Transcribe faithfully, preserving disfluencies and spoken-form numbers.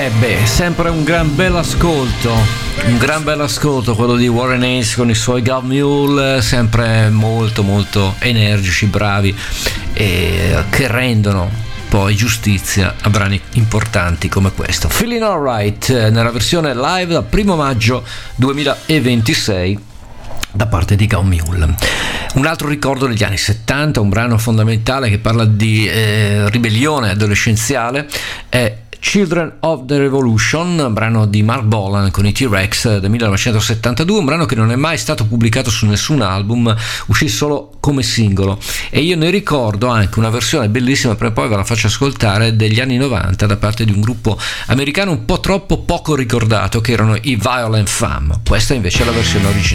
Eh beh, sempre un gran bel ascolto, un gran bel ascolto quello di Warren Haynes con i suoi Goat Mule, sempre molto molto energici, bravi e che rendono poi giustizia a brani importanti come questo. Feeling Alright nella versione live dal primo maggio duemilaventisei da parte di Goat Mule. Un altro ricordo degli anni settanta, un brano fondamentale che parla di eh, ribellione adolescenziale, è Children of the Revolution, un brano di Mark Bolan con i T-Rex del millenovecentosettantadue, un brano che non è mai stato pubblicato su nessun album, uscì solo come singolo, e io ne ricordo anche una versione bellissima, per poi ve la faccio ascoltare, degli anni novanta da parte di un gruppo americano un po' troppo poco ricordato che erano i Violent Femmes. Questa invece è la versione originale.